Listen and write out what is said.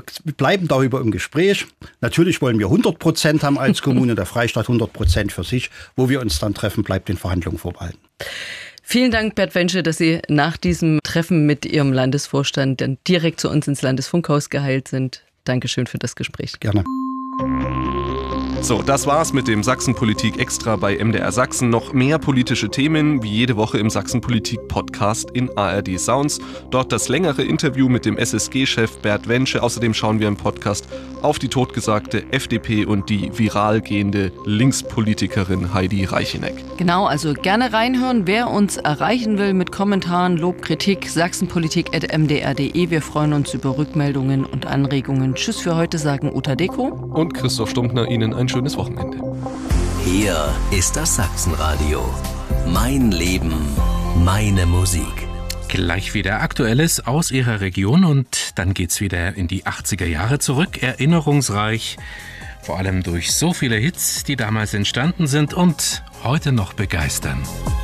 bleiben darüber im Gespräch. Natürlich wollen wir 100% haben als Kommune, der Freistaat 100% für sich. Wo wir uns dann treffen, bleibt den Verhandlungen vorbehalten. Vielen Dank, Bert Wensche, dass Sie nach diesem Treffen mit Ihrem Landesvorstand dann direkt zu uns ins Landesfunkhaus geheilt sind. Dankeschön für das Gespräch. Gerne. So, das war's mit dem Sachsenpolitik Extra bei MDR Sachsen. Noch mehr politische Themen wie jede Woche im Sachsenpolitik-Podcast in ARD Sounds. Dort das längere Interview mit dem SSG-Chef Bert Wensche. Außerdem schauen wir im Podcast auf die totgesagte FDP und die viral gehende Linkspolitikerin Heidi Reicheneck. Genau, also gerne reinhören. Wer uns erreichen will mit Kommentaren, Lob, Kritik, sachsenpolitik@mdr.de. Wir freuen uns über Rückmeldungen und Anregungen. Tschüss für heute, sagen Uta Deko und Christoph Stumpfner. Ihnen ein schönes Wochenende. Hier ist das Sachsenradio. Mein Leben, meine Musik. Gleich wieder Aktuelles aus Ihrer Region und dann geht's wieder in die 80er Jahre zurück. Erinnerungsreich, vor allem durch so viele Hits, die damals entstanden sind und heute noch begeistern.